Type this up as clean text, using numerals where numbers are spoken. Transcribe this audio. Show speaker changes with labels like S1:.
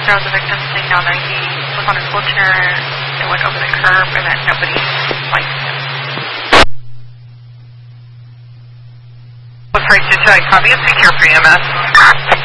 S1: there was a victim sitting down there. He was on his wheelchair and went over the curb, and then nobody liked him.
S2: What's right to tell you? Copy. It's secure for EMS.